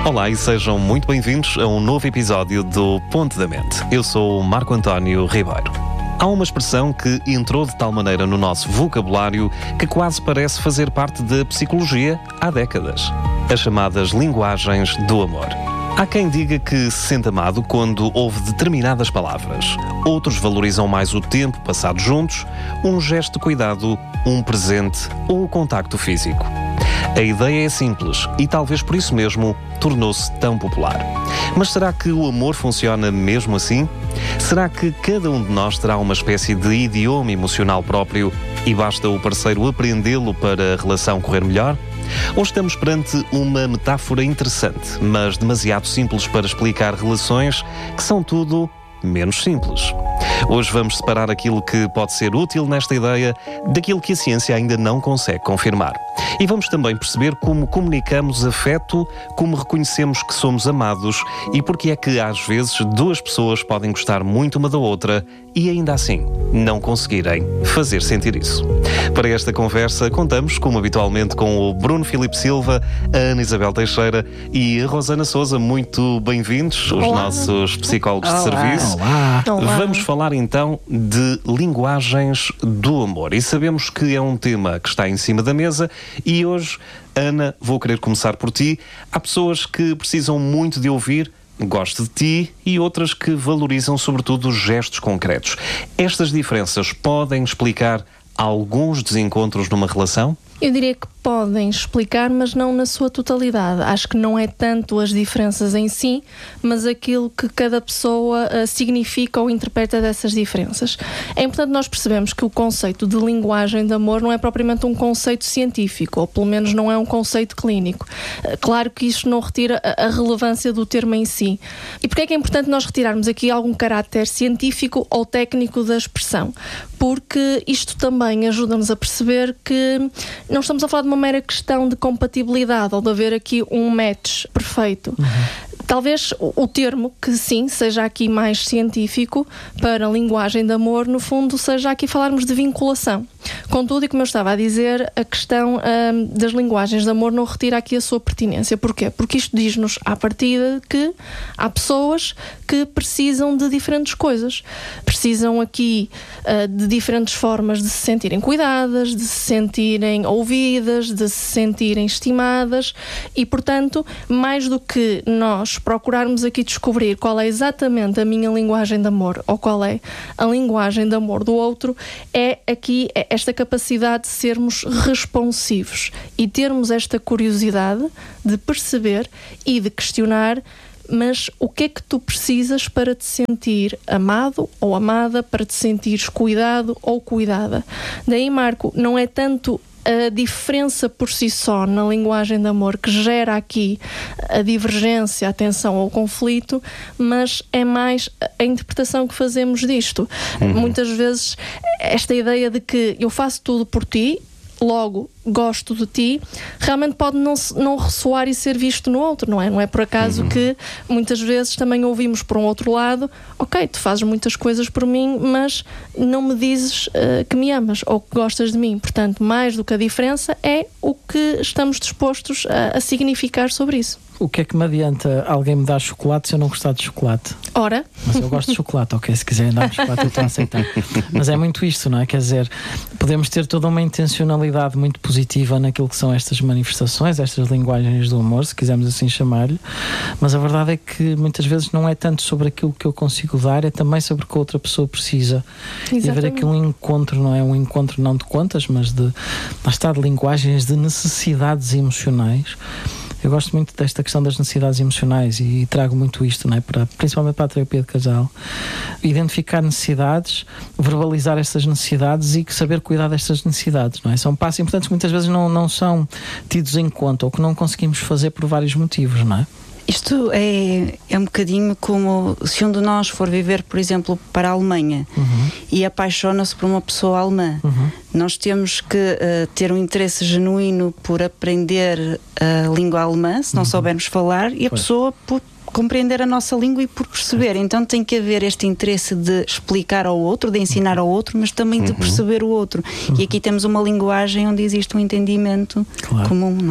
Olá e sejam muito bem-vindos a um novo episódio do Ponto da Mente. Eu sou o Marco António Ribeiro. Há uma expressão que entrou de tal maneira no nosso vocabulário que quase parece fazer parte da psicologia há décadas. As chamadas linguagens do amor. Há quem diga que se sente amado quando ouve determinadas palavras. Outros valorizam mais o tempo passado juntos, um gesto de cuidado, um presente ou o contacto físico. A ideia é simples e talvez por isso mesmo tornou-se tão popular. Mas será que o amor funciona mesmo assim? Será que cada um de nós terá uma espécie de idioma emocional próprio e basta o parceiro aprendê-lo para a relação correr melhor? Ou estamos perante uma metáfora interessante, mas demasiado simples para explicar relações que são tudo menos simples? Hoje vamos separar aquilo que pode ser útil nesta ideia daquilo que a ciência ainda não consegue confirmar. E vamos também perceber como comunicamos afeto, como reconhecemos que somos amados e porque é que às vezes duas pessoas podem gostar muito uma da outra e ainda assim não conseguirem fazer sentir isso. Para esta conversa contamos, como habitualmente, com o Bruno Filipe Silva, a Ana Isabel Teixeira e a Rosana Sousa. Muito bem-vindos, os nossos psicólogos de serviço. Olá. Vamos falar então de linguagens do amor e sabemos que é um tema que está em cima da mesa e hoje, Ana, vou querer começar por ti. Há pessoas que precisam muito de ouvir "gosto de ti" e outras que valorizam sobretudo os gestos concretos. Estas diferenças podem explicar alguns desencontros numa relação? Eu diria que podem explicar, mas não na sua totalidade. Acho que não é tanto as diferenças em si, mas aquilo que cada pessoa significa ou interpreta dessas diferenças. É importante nós percebermos que o conceito de linguagem de amor não é propriamente um conceito científico, ou pelo menos não é um conceito clínico. Claro que isto não retira a relevância do termo em si. E porquê é que é importante nós retirarmos aqui algum caráter científico ou técnico da expressão? Porque isto também ajuda-nos a perceber que não estamos a falar de uma mera questão de compatibilidade ou de haver aqui um match perfeito. Talvez o termo, que sim, seja aqui mais científico para a linguagem de amor, no fundo seja aqui falarmos de vinculação. Contudo, e como eu estava a dizer, a questão das linguagens de amor não retira aqui a sua pertinência. Porquê? Porque isto diz-nos à partida que há pessoas que precisam de diferentes coisas. Precisam aqui de diferentes formas de se sentirem cuidadas, de se sentirem ouvidas, de se sentirem estimadas e, portanto, mais do que nós procurarmos aqui descobrir qual é exatamente a minha linguagem de amor ou qual é a linguagem de amor do outro, é aqui esta capacidade de sermos responsivos e termos esta curiosidade de perceber e de questionar: mas o que é que tu precisas para te sentir amado ou amada, para te sentires cuidado ou cuidada? Daí, Marco, não é tanto a diferença por si só na linguagem de amor que gera aqui a divergência, a tensão ou o conflito, mas é mais a interpretação que fazemos disto. Muitas vezes esta ideia de que eu faço tudo por ti, logo gosto de ti, realmente pode não ressoar e ser visto no outro, não é? Não é por acaso que muitas vezes também ouvimos por um outro lado: ok, tu fazes muitas coisas por mim, mas não me dizes que me amas ou que gostas de mim. Portanto, mais do que a diferença é o que estamos dispostos a significar sobre isso. O que é que me adianta alguém me dar chocolate se eu não gostar de chocolate? Ora? Mas eu gosto de chocolate, ok, se quiserem dar chocolate eu estou a aceitar. Mas é muito isto, não é? Quer dizer, podemos ter toda uma intencionalidade muito positiva naquilo que são estas manifestações, estas linguagens do amor, se quisermos assim chamar-lhe, mas a verdade é que muitas vezes não é tanto sobre aquilo que eu consigo dar, é também sobre o que a outra pessoa precisa. Exatamente. E haver aqui um encontro, não é? Um encontro não de contas, mas de linguagens de necessidades emocionais. Eu gosto muito desta questão das necessidades emocionais e trago muito isto, não é? Principalmente para a terapia de casal. Identificar necessidades, verbalizar estas necessidades e saber cuidar destas necessidades, não é? São passos importantes que muitas vezes não são tidos em conta ou que não conseguimos fazer por vários motivos, não é? Isto é um bocadinho como se um de nós for viver, por exemplo, para a Alemanha e apaixona-se por uma pessoa alemã. Nós temos que ter um interesse genuíno por aprender a língua alemã, se não soubermos falar, e a pessoa por compreender a nossa língua e por perceber. Então tem que haver este interesse de explicar ao outro, de ensinar ao outro, mas também de perceber o outro. E aqui temos uma linguagem onde existe um entendimento comum, não é?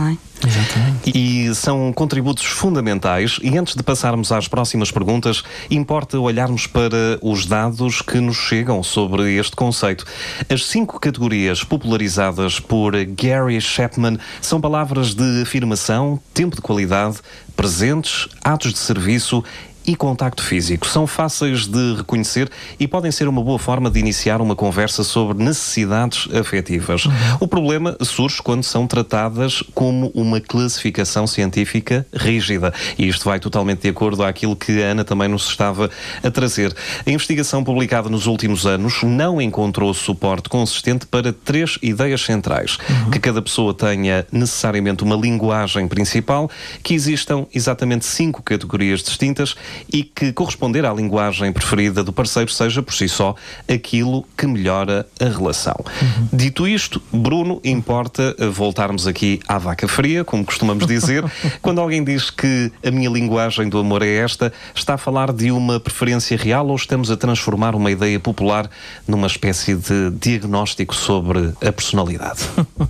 Exatamente. E são contributos fundamentais. E antes de passarmos às próximas perguntas, importa olharmos para os dados que nos chegam sobre este conceito. As 5 categorias popularizadas por Gary Chapman são palavras de afirmação, tempo de qualidade, presentes, atos de serviço e contacto físico. São fáceis de reconhecer e podem ser uma boa forma de iniciar uma conversa sobre necessidades afetivas. O problema surge quando são tratadas como uma classificação científica rígida. E isto vai totalmente de acordo àquilo que a Ana também nos estava a trazer. A investigação publicada nos últimos anos não encontrou suporte consistente para 3 ideias centrais. Que cada pessoa tenha necessariamente uma linguagem principal, que existam exatamente 5 categorias distintas e que corresponder à linguagem preferida do parceiro seja, por si só, aquilo que melhora a relação. Dito isto, Bruno, importa voltarmos aqui à vaca fria, como costumamos dizer. Quando alguém diz que a minha linguagem do amor é esta, está a falar de uma preferência real ou estamos a transformar uma ideia popular numa espécie de diagnóstico sobre a personalidade?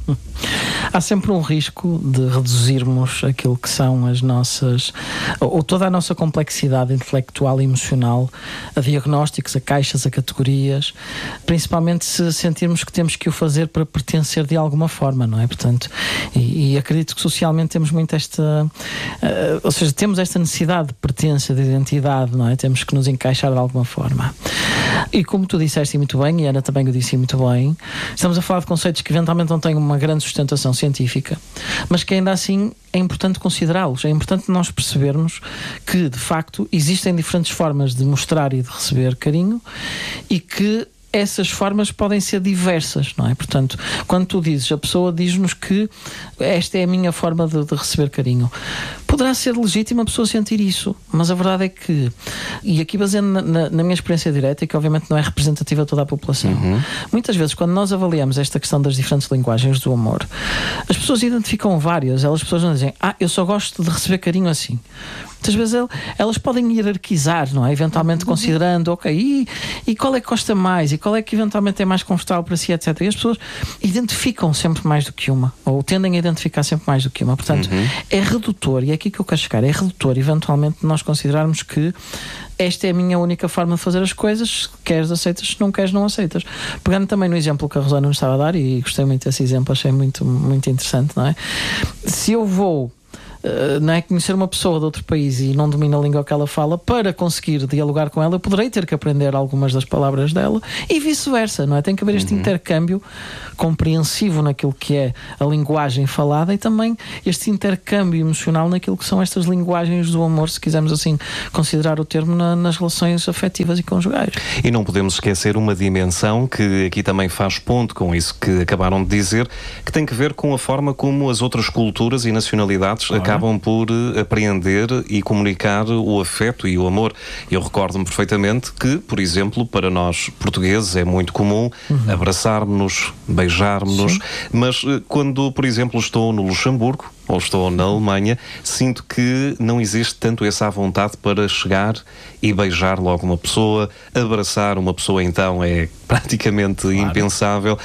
Há sempre um risco de reduzirmos aquilo que são as nossas, ou toda a nossa complexidade intelectual e emocional a diagnósticos, a caixas, a categorias, principalmente se sentirmos que temos que o fazer para pertencer de alguma forma, não é? Portanto, e acredito que socialmente temos muito esta, ou seja, temos esta necessidade de pertença, de identidade, não é? Temos que nos encaixar de alguma forma. E como tu disseste muito bem, e a Ana também o disse muito bem, estamos a falar de conceitos que eventualmente não têm uma grande sustentação científica, mas que ainda assim é importante considerá-los. É importante nós percebermos que, de facto, existem diferentes formas de mostrar e de receber carinho e que essas formas podem ser diversas, não é? Portanto, quando tu dizes, a pessoa diz-nos que esta é a minha forma de receber carinho. Poderá ser legítimo a pessoa sentir isso, mas a verdade é que, e aqui baseando na minha experiência direta, e que obviamente não é representativa de toda a população, muitas vezes quando nós avaliamos esta questão das diferentes linguagens do amor, as pessoas identificam várias, as pessoas não dizem, eu só gosto de receber carinho assim. Muitas vezes elas podem hierarquizar, não é? Eventualmente considerando, ok, e qual é que gosta mais? E qual é que eventualmente é mais confortável para si, etc. E as pessoas identificam sempre mais do que uma, ou tendem a identificar sempre mais do que uma. Portanto, é redutor, e é aqui que eu quero chegar, é redutor, eventualmente, nós considerarmos que esta é a minha única forma de fazer as coisas, queres aceitas, se não queres não aceitas. Pegando também no exemplo que a Rosana nos estava a dar, e gostei muito desse exemplo, achei muito, muito interessante, não é? Se eu vou não é, conhecer uma pessoa de outro país e não domino a língua que ela fala, para conseguir dialogar com ela, eu poderei ter que aprender algumas das palavras dela e vice-versa, não é? Tem que haver este intercâmbio compreensivo naquilo que é a linguagem falada e também este intercâmbio emocional naquilo que são estas linguagens do amor, se quisermos assim considerar o termo, nas relações afetivas e conjugais. E não podemos esquecer uma dimensão que aqui também faz ponto com isso que acabaram de dizer, que tem que ver com a forma como as outras culturas e nacionalidades acabam por apreender e comunicar o afeto e o amor. Eu recordo-me perfeitamente que, por exemplo, para nós portugueses é muito comum abraçarmos-nos, beijarmos-nos, mas quando, por exemplo, estou no Luxemburgo ou estou na Alemanha, sinto que não existe tanto essa vontade para chegar e beijar logo uma pessoa. Abraçar uma pessoa então é praticamente impensável.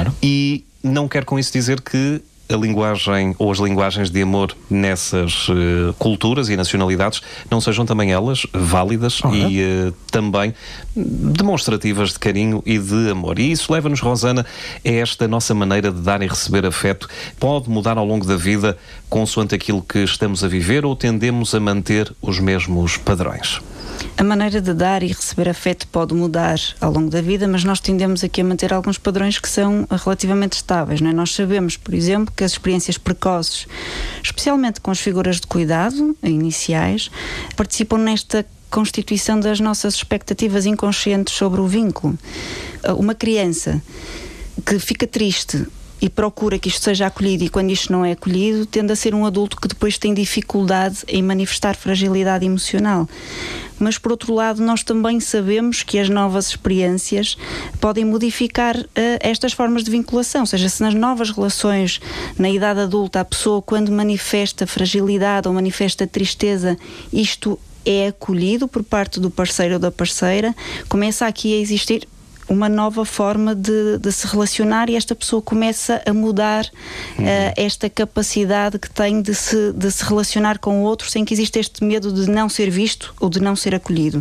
E não quero com isso dizer que a linguagem ou as linguagens de amor nessas culturas e nacionalidades não sejam também elas válidas e também demonstrativas de carinho e de amor. E isso leva-nos, Rosana, a esta nossa maneira de dar e receber afeto. Pode mudar ao longo da vida consoante aquilo que estamos a viver ou tendemos a manter os mesmos padrões? A maneira de dar e receber afeto pode mudar ao longo da vida, mas nós tendemos aqui a manter alguns padrões que são relativamente estáveis, não é? Nós sabemos, por exemplo, que as experiências precoces, especialmente com as figuras de cuidado iniciais, participam nesta constituição das nossas expectativas inconscientes sobre o vínculo. Uma criança que fica triste e procura que isto seja acolhido, e quando isto não é acolhido, tende a ser um adulto que depois tem dificuldade em manifestar fragilidade emocional. Mas, por outro lado, nós também sabemos que as novas experiências podem modificar estas formas de vinculação. Ou seja, se nas novas relações, na idade adulta, a pessoa, quando manifesta fragilidade ou manifesta tristeza, isto é acolhido por parte do parceiro ou da parceira, começa aqui a existir uma nova forma de se relacionar, e esta pessoa começa a mudar esta capacidade que tem de se relacionar com o outro sem que exista este medo de não ser visto ou de não ser acolhido.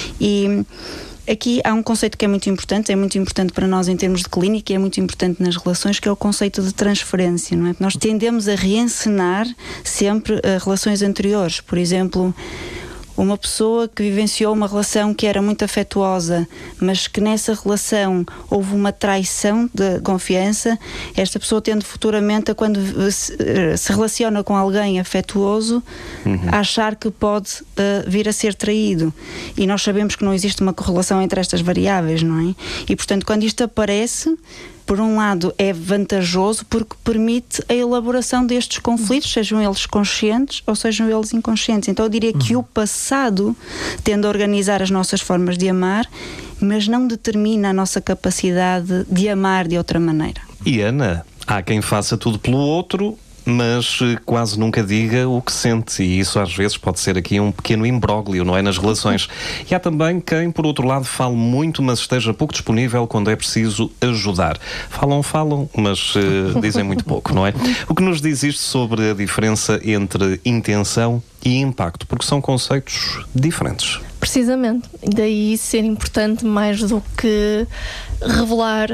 E aqui há um conceito que é muito importante para nós em termos de clínica, e é muito importante nas relações, que é o conceito de transferência, não é? Nós tendemos a reencenar sempre relações anteriores. Por exemplo, uma pessoa que vivenciou uma relação que era muito afetuosa, mas que nessa relação houve uma traição de confiança, esta pessoa tende futuramente, quando se relaciona com alguém afetuoso, a achar que pode vir a ser traído. E nós sabemos que não existe uma correlação entre estas variáveis, não é? E, portanto, quando isto aparece, por um lado é vantajoso porque permite a elaboração destes conflitos, sejam eles conscientes ou sejam eles inconscientes. Então eu diria que o passado tende a organizar as nossas formas de amar, mas não determina a nossa capacidade de amar de outra maneira. E Ana, há quem faça tudo pelo outro, mas quase nunca diga o que sente, e isso às vezes pode ser aqui um pequeno imbróglio, não é, nas relações. E há também quem, por outro lado, fale muito, mas esteja pouco disponível quando é preciso ajudar. Falam, mas dizem muito pouco, não é? O que nos diz isto sobre a diferença entre intenção e impacto? Porque são conceitos diferentes. Precisamente. Daí ser importante, mais do que revelar,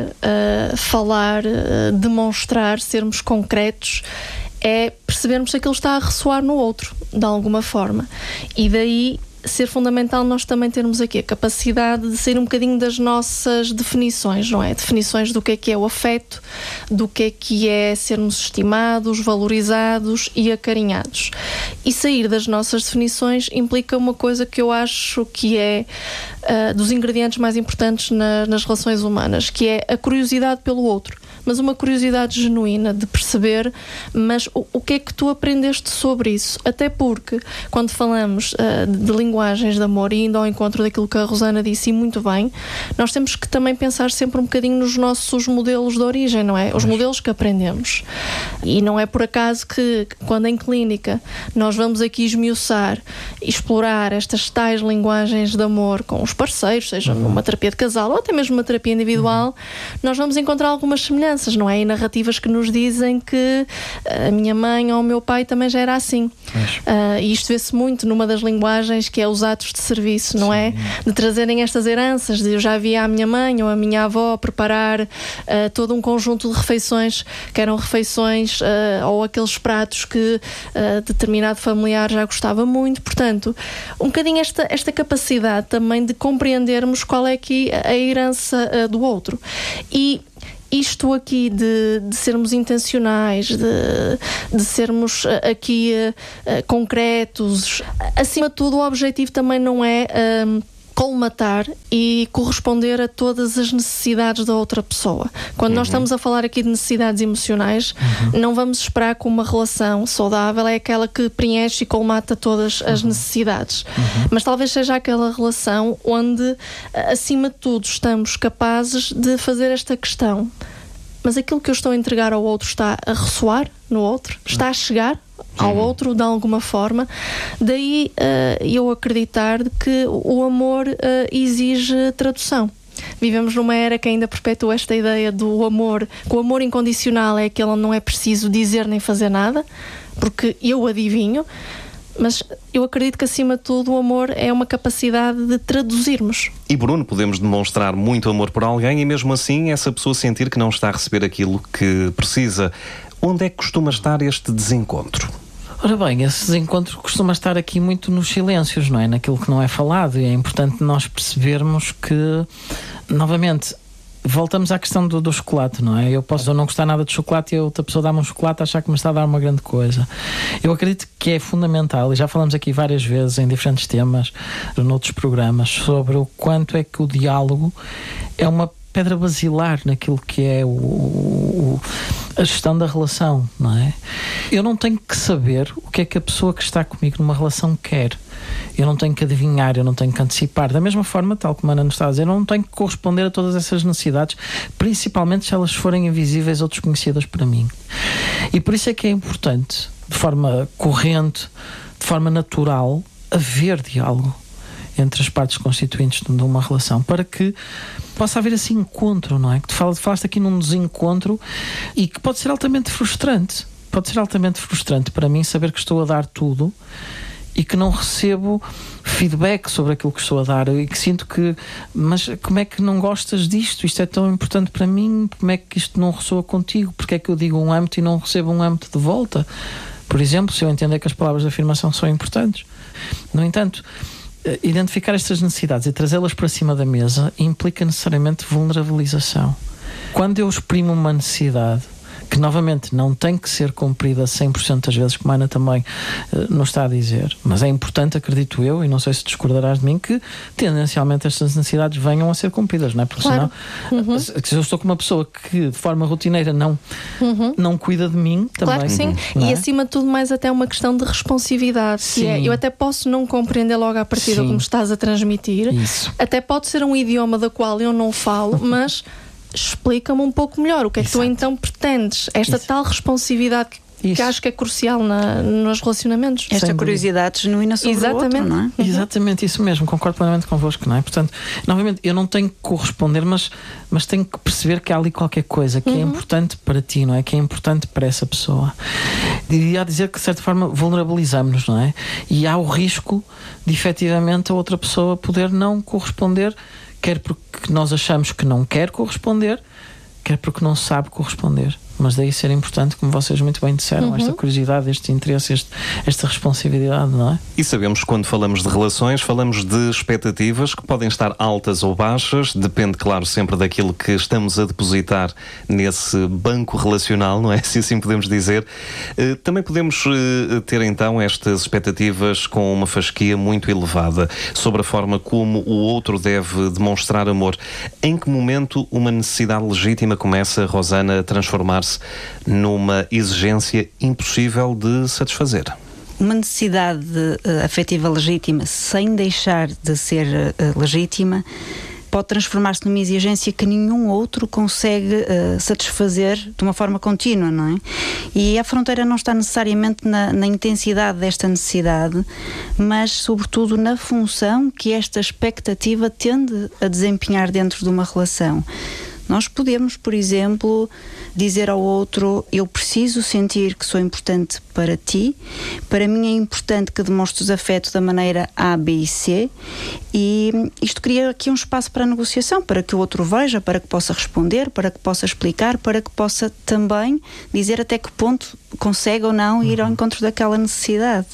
falar, demonstrar, sermos concretos, é percebermos se aquilo está a ressoar no outro, de alguma forma. E daí ser fundamental nós também termos aqui a capacidade de sair um bocadinho das nossas definições, não é? Definições do que é o afeto, do que é sermos estimados, valorizados e acarinhados. E sair das nossas definições implica uma coisa que eu acho que é dos ingredientes mais importantes nas relações humanas, que é a curiosidade pelo outro. Mas uma curiosidade genuína de perceber, mas o que é que tu aprendeste sobre isso? Até porque, quando falamos de linguagens de amor, e indo ao encontro daquilo que a Rosana disse, e muito bem, nós temos que também pensar sempre um bocadinho nos nossos modelos de origem, não é? Os modelos que aprendemos. E não é por acaso que, quando em clínica nós vamos aqui esmiuçar, explorar estas tais linguagens de amor com os parceiros, seja numa terapia de casal ou até mesmo uma terapia individual, nós vamos encontrar algumas semelhanças, não é? E narrativas que nos dizem que a minha mãe ou o meu pai também já era assim. E isto vê-se muito numa das linguagens, que é os atos de serviço, não é? De trazerem estas heranças, de eu já via a minha mãe ou a minha avó preparar todo um conjunto de refeições, que eram refeições ou aqueles pratos que determinado familiar já gostava muito. Portanto, um bocadinho esta capacidade também de compreendermos qual é aqui a herança do outro. E isto aqui de sermos intencionais, de sermos aqui concretos, acima de tudo o objetivo também não é colmatar e corresponder a todas as necessidades da outra pessoa. Quando nós estamos a falar aqui de necessidades emocionais, não vamos esperar que uma relação saudável é aquela que preenche e colmata todas as necessidades. Mas talvez seja aquela relação onde, acima de tudo, estamos capazes de fazer esta questão. Mas aquilo que eu estou a entregar ao outro está a ressoar no outro? Está a chegar ao outro de alguma forma? Daí eu acreditar que o amor exige tradução. Vivemos numa era que ainda perpetua esta ideia do amor, que o amor incondicional é aquele onde não é preciso dizer nem fazer nada, porque eu adivinho. Mas eu acredito que, acima de tudo, o amor é uma capacidade de traduzirmos. E, Bruno, podemos demonstrar muito amor por alguém e, mesmo assim, essa pessoa sentir que não está a receber aquilo que precisa. Onde é que costuma estar este desencontro? Ora bem, esse desencontro costuma estar aqui muito nos silêncios, não é? Naquilo que não é falado. E é importante nós percebermos que, novamente, voltamos à questão do chocolate, não é? Eu posso não gostar nada de chocolate e a outra pessoa dá-me um chocolate a achar que me está a dar uma grande coisa. Eu acredito que é fundamental, e já falamos aqui várias vezes em diferentes temas, noutros programas, sobre o quanto é que o diálogo é uma pedra basilar naquilo que é a gestão da relação, não é? Eu não tenho que saber o que é que a pessoa que está comigo numa relação quer. Eu não tenho que adivinhar, eu não tenho que antecipar. Da mesma forma, tal como a Ana nos está a dizer, eu não tenho que corresponder a todas essas necessidades, principalmente se elas forem invisíveis ou desconhecidas para mim. E por isso é que é importante, de forma corrente, de forma natural, haver diálogo. entre as partes constituintes de uma relação, para que possa haver esse encontro, não é? Que falaste aqui num desencontro e que pode ser altamente frustrante. Pode ser altamente frustrante para mim saber que estou a dar tudo e que não recebo feedback sobre aquilo que estou a dar e que sinto que, mas como é que não gostas disto? Isto é tão importante para mim, como é que isto não ressoa contigo? Porque é que eu digo um âmbito e não recebo um âmbito de volta? Por exemplo, se eu entender que as palavras de afirmação são importantes. No entanto, identificar estas necessidades e trazê-las para cima da mesa implica necessariamente vulnerabilização. Quando eu exprimo uma necessidade que novamente não tem que ser cumprida 100% das vezes, como a Ana também nos está a dizer, mas é importante, acredito eu, e não sei se discordarás de mim, que tendencialmente estas necessidades venham a ser cumpridas, não é? Porque claro. Senão, se eu estou com uma pessoa que de forma rotineira não cuida de mim também. Claro que sim, e acima de tudo mais até uma questão de responsividade. Eu até posso não compreender logo à partida como estás a transmitir. Isso. Até pode ser um idioma da qual eu não falo, mas explica-me um pouco melhor o que é que tu então pretendes. Esta tal responsividade que acho que é crucial nos relacionamentos. Esta curiosidade genuína sobre o outro, não é? Exatamente, isso mesmo, concordo plenamente convosco, não é? Portanto, novamente, eu não tenho que corresponder, mas tenho que perceber que há ali qualquer coisa que é importante para ti, não é? Que é importante para essa pessoa. E há dizer que, de certa forma, vulnerabilizamos-nos, não é? E há o risco de, efetivamente, a outra pessoa poder não corresponder, quer porque nós achamos que não quer corresponder, quer porque não sabe corresponder. Mas daí ser importante, como vocês muito bem disseram, esta curiosidade, este interesse, esta responsabilidade, não é? E sabemos que quando falamos de relações, falamos de expectativas que podem estar altas ou baixas, depende, claro, sempre daquilo que estamos a depositar nesse banco relacional, não é? Se assim podemos dizer. Também podemos ter então estas expectativas com uma fasquia muito elevada sobre a forma como o outro deve demonstrar amor. Em que momento uma necessidade legítima começa, Rosana, a transformar-se numa exigência impossível de satisfazer? Uma necessidade afetiva legítima, sem deixar de ser legítima, pode transformar-se numa exigência que nenhum outro consegue satisfazer de uma forma contínua, não é? E a fronteira não está necessariamente na intensidade desta necessidade, mas sobretudo na função que esta expectativa tende a desempenhar dentro de uma relação. Nós podemos, por exemplo, dizer ao outro: eu preciso sentir que sou importante para ti, para mim é importante que demonstres afeto da maneira A, B e C, e isto cria aqui um espaço para a negociação, para que o outro veja, para que possa responder, para que possa explicar, para que possa também dizer até que ponto consegue ou não ir ao encontro daquela necessidade.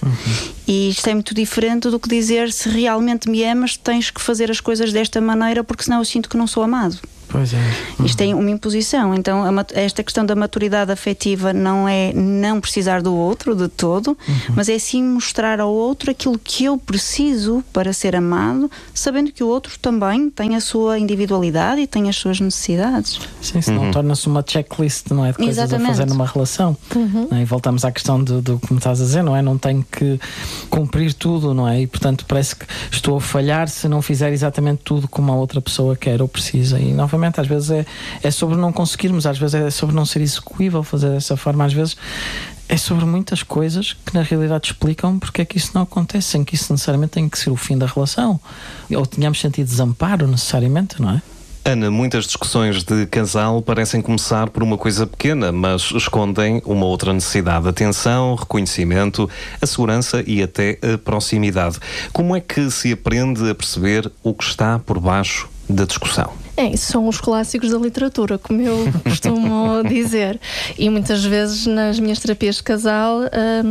E isto é muito diferente do que dizer: se realmente me amas, tens que fazer as coisas desta maneira, porque senão eu sinto que não sou amado. Pois é. Isto é uma imposição. Então esta questão da maturidade afetiva não é não precisar do outro de todo, mas é sim mostrar ao outro aquilo que eu preciso para ser amado, sabendo que o outro também tem a sua individualidade e tem as suas necessidades. Sim, senão torna-se uma checklist, não é? De coisas Exatamente. a fazer numa relação. Não é? E voltamos à questão do como estás a dizer, não é? Não tenho que cumprir tudo, não é? E portanto parece que estou a falhar se não fizer exatamente tudo como a outra pessoa quer ou precisa. E novamente às vezes é sobre não conseguirmos, às vezes é sobre não ser execuível fazer dessa forma, às vezes é sobre muitas coisas que na realidade explicam porque é que isso não acontece, sem que isso necessariamente tenha que ser o fim da relação, ou tenhamos sentido desamparo necessariamente, não é? Ana, muitas discussões de casal parecem começar por uma coisa pequena, mas escondem uma outra necessidade: atenção, reconhecimento, a segurança e até a proximidade. Como é que se aprende a perceber o que está por baixo da discussão? Isso são os clássicos da literatura, como eu costumo dizer. E muitas vezes nas minhas terapias de casal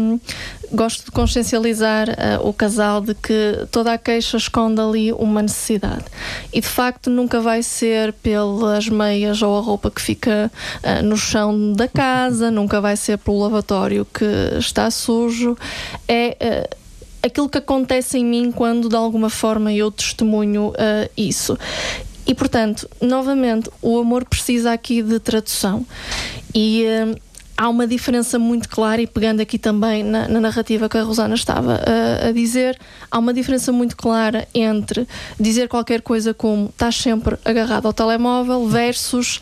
gosto de consciencializar o casal de que toda a queixa esconde ali uma necessidade. E de facto nunca vai ser pelas meias ou a roupa que fica no chão da casa, nunca vai ser pelo lavatório que está sujo. É aquilo que acontece em mim quando de alguma forma eu testemunho isso. E, portanto, novamente, o amor precisa aqui de tradução. E há uma diferença muito clara, e pegando aqui também na narrativa que a Rosana estava a dizer, há uma diferença muito clara entre dizer qualquer coisa como estás sempre agarrado ao telemóvel versus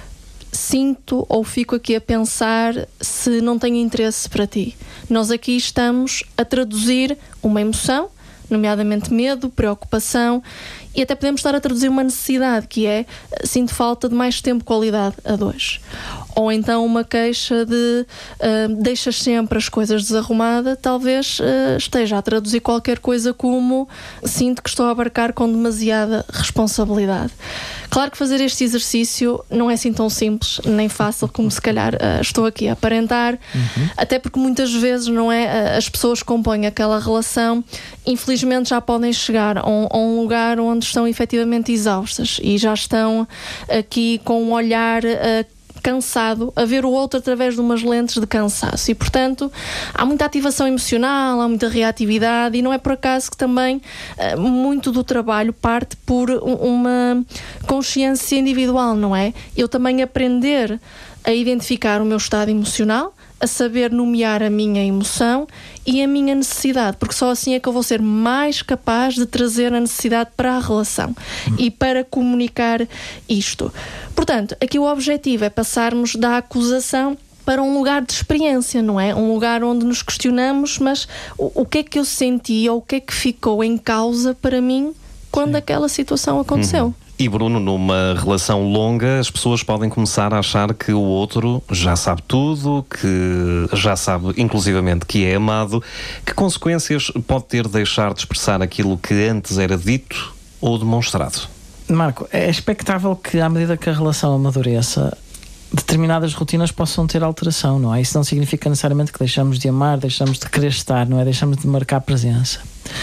sinto ou fico aqui a pensar se não tenho interesse para ti. Nós aqui estamos a traduzir uma emoção, nomeadamente medo, preocupação, e até podemos estar a traduzir uma necessidade, que é: sinto falta de mais tempo de qualidade a dois. Ou então uma queixa de deixas sempre as coisas desarrumadas, talvez esteja a traduzir qualquer coisa como: sinto que estou a abarcar com demasiada responsabilidade. Claro que fazer este exercício não é assim tão simples nem fácil como se calhar estou aqui a aparentar, até porque muitas vezes, não é, as pessoas que compõem aquela relação, infelizmente, já podem chegar a um lugar onde estão efetivamente exaustas e já estão aqui com um olhar cansado, a ver o outro através de umas lentes de cansaço, e portanto há muita ativação emocional, há muita reatividade, e não é por acaso que também muito do trabalho parte por uma consciência individual, não é? Eu também aprender a identificar o meu estado emocional, a saber nomear a minha emoção e a minha necessidade, porque só assim é que eu vou ser mais capaz de trazer a necessidade para a relação e para comunicar isto. Portanto, aqui o objetivo é passarmos da acusação para um lugar de experiência, não é? Um lugar onde nos questionamos, mas o que é que eu senti ou o que é que ficou em causa para mim quando aquela situação aconteceu? E Bruno, numa relação longa, as pessoas podem começar a achar que o outro já sabe tudo, que já sabe inclusivamente que é amado. Que consequências pode ter deixar de expressar aquilo que antes era dito ou demonstrado? Marco, é expectável que, à medida que a relação amadureça, determinadas rotinas possam ter alteração, não é? Isso não significa necessariamente que deixamos de amar, deixamos de querer estar, não é? Deixamos de marcar presença.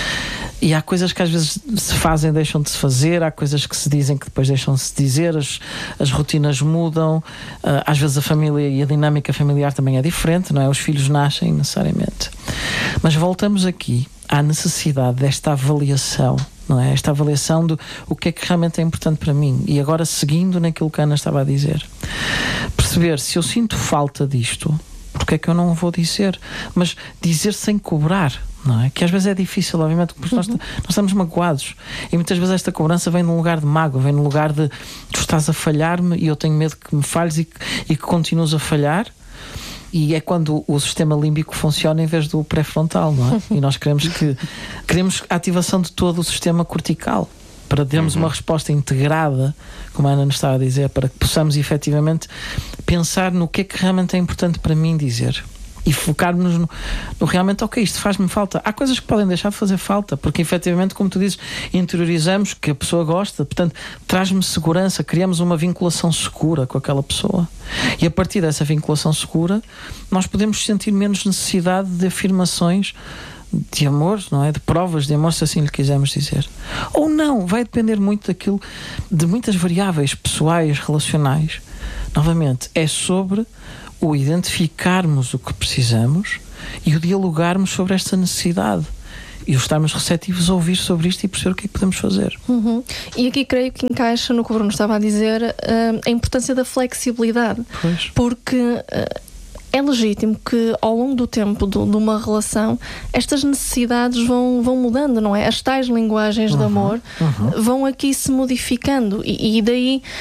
E há coisas que às vezes se fazem, deixam de se fazer, há coisas que se dizem que depois deixam de se dizer, as rotinas mudam, às vezes a família e a dinâmica familiar também é diferente, não é? Os filhos nascem necessariamente. Mas voltamos aqui à necessidade desta avaliação, não é? Esta avaliação do o que é que realmente é importante para mim. E agora, seguindo naquilo que a Ana estava a dizer, perceber se eu sinto falta disto, porque é que eu não vou dizer? Mas dizer sem cobrar, não é? Que às vezes é difícil, obviamente, porque nós estamos magoados. E muitas vezes esta cobrança vem de um lugar de mágoa, vem de um lugar de tu estás a falhar-me e eu tenho medo que me falhes e que continues a falhar. E é quando o sistema límbico funciona em vez do pré-frontal, não é? E nós queremos a ativação de todo o sistema cortical para termos uma resposta integrada, como a Ana nos estava a dizer, para que possamos efetivamente pensar no que é que realmente é importante para mim dizer. E focarmos no realmente, ok, isto faz-me falta. Há coisas que podem deixar de fazer falta, porque efetivamente, como tu dizes, interiorizamos que a pessoa gosta, portanto, traz-me segurança, criamos uma vinculação segura com aquela pessoa. E a partir dessa vinculação segura, nós podemos sentir menos necessidade de afirmações de amor, não é? De provas de amor, se assim lhe quisermos dizer. Ou não, vai depender muito daquilo, de muitas variáveis pessoais, relacionais. Novamente, é sobre o identificarmos o que precisamos e o dialogarmos sobre esta necessidade e o estarmos receptivos a ouvir sobre isto e perceber o que é que podemos fazer. E aqui creio que encaixa no que o Bruno estava a dizer, a importância da flexibilidade. Pois. Porque é legítimo que ao longo do tempo de uma relação estas necessidades vão mudando, não é? As tais linguagens de amor vão aqui se modificando e daí